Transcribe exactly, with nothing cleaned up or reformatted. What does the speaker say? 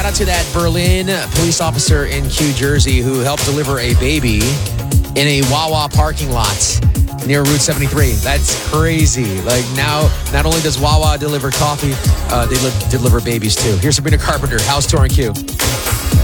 out to that Berlin police officer in Kew, Jersey, who helped deliver a baby in a Wawa parking lot near Route seventy-three. That's crazy. Like now, not only does Wawa deliver coffee, uh, they li- deliver babies too. Here's Sabrina Carpenter, House Tour in Q.